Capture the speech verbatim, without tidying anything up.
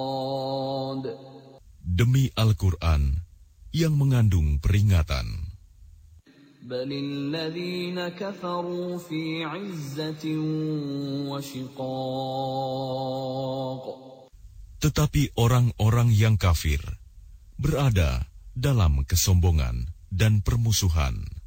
Demi Al-Quran yang mengandung peringatan. Tetapi orang-orang yang kafir berada dalam kesombongan dan permusuhan.